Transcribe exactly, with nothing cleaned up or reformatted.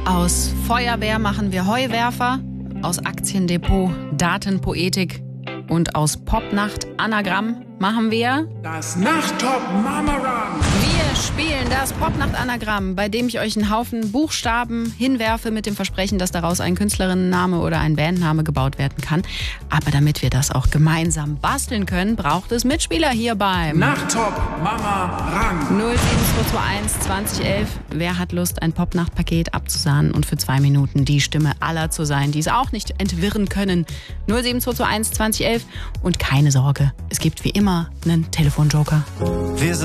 Aus Feuerwehr machen wir Heuwerfer, aus Aktiendepot Datenpoetik und aus Popnacht Anagramm machen wir das Nachttop-Mama-Run. Wir spielen das Popnacht-Anagramm, bei dem ich euch einen Haufen Buchstaben hinwerfe mit dem Versprechen, dass daraus ein Künstlerinnenname oder ein Bandname gebaut werden kann. Aber damit wir das auch gemeinsam basteln können, braucht es Mitspieler hier beim Nachttop-Mama-Run. null sieben zwei zwei eins zwanzig elf. Wer hat Lust, ein Popnacht-Paket abzusahnen und für zwei Minuten die Stimme aller zu sein, die es auch nicht entwirren können? null sieben zwei zwei eins zwanzig elf. Und keine Sorge, es gibt wie immer einen Telefonjoker. Wir